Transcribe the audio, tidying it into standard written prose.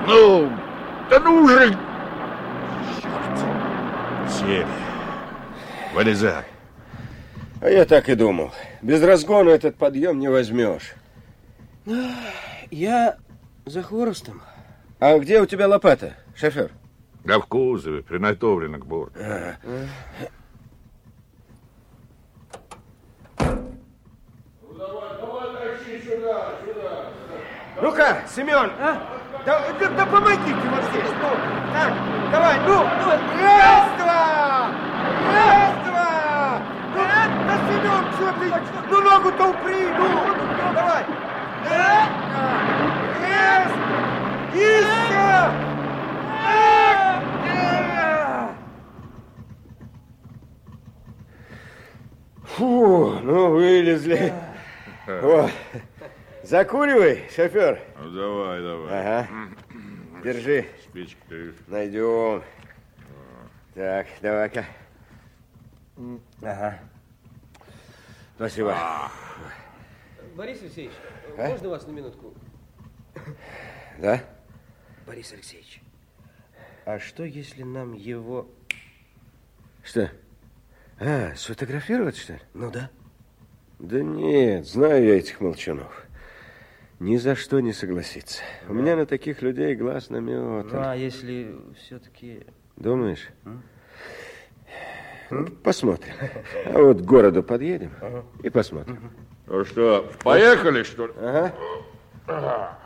Ну, да ну же! Черт! Сели. Вылезай. А я так и думал. Без разгона этот подъем не возьмешь. Я за хворостом. А где у тебя лопата, шофер? Да в кузове, приготовлена к борту. Давай, тащи сюда. Ну-ка, Семен, да помогите вот здесь. Ну, так, давай, раз-два! Ну, да, Семен, что ты? Ну, ногу-то упри, давай. Раз, еще! Фу, ну, вылезли. О, закуривай, шофер. Ну, давай. Ага. Держи. Спички. Найдем. Так, давай-ка. Ага. Спасибо. Борис Алексеевич, можно вас на минутку? Да? Борис Алексеевич, а что, если нам его... Что? Сфотографировать, что ли? Ну да. Да нет, знаю я этих молчунов. Ни за что не согласится. У меня на таких людей глаз наметан. Ну, а если все-таки... Думаешь? Ну, посмотрим. А вот к городу подъедем и посмотрим. Ну что, поехали, что ли? Ага.